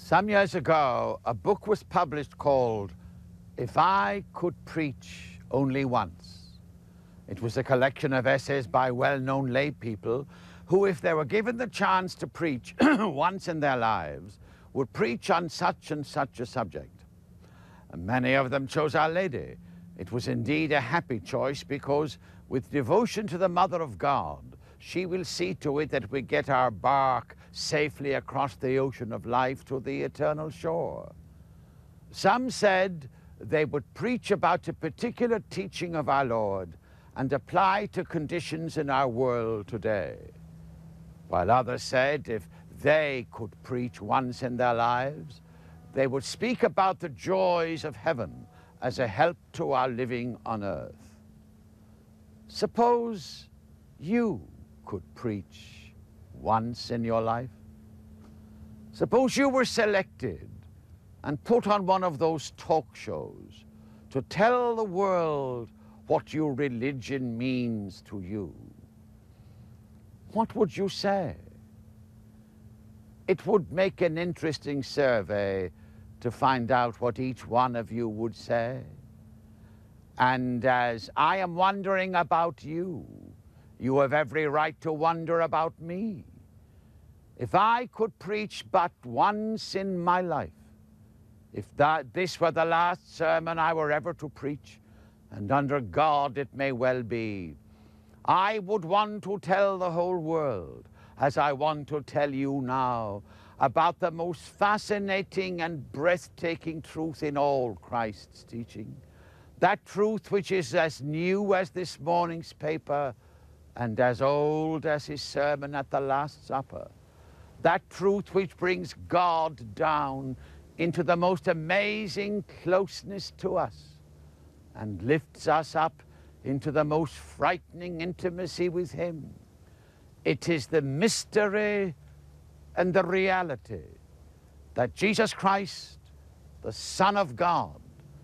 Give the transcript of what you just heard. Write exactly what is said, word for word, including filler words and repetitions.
Some years ago, a book was published called If I Could Preach Only Once. It was a collection of essays by well-known lay people who, if they were given the chance to preach once in their lives, would preach on such and such a subject. And many of them chose Our Lady. It was indeed a happy choice because, with devotion to the Mother of God, she will see to it that we get our bark safely across the ocean of life to the eternal shore. Some said they would preach about a particular teaching of our Lord and apply to conditions in our world today, while others said if they could preach once in their lives, they would speak about the joys of heaven as a help to our living on earth. Suppose you could preach once in your life. Suppose you were selected and put on one of those talk shows to tell the world what your religion means to you. What would you say? It would make an interesting survey to find out what each one of you would say. And as I am wondering about you, you have every right to wonder about me. If I could preach but once in my life, if that this were the last sermon I were ever to preach, and under God it may well be, I would want to tell the whole world, as I want to tell you now, about the most fascinating and breathtaking truth in all Christ's teaching. That truth which is as new as this morning's paper and as old as his sermon at the Last Supper. That truth which brings God down into the most amazing closeness to us and lifts us up into the most frightening intimacy with him. It is the mystery and the reality that Jesus Christ, the Son of God,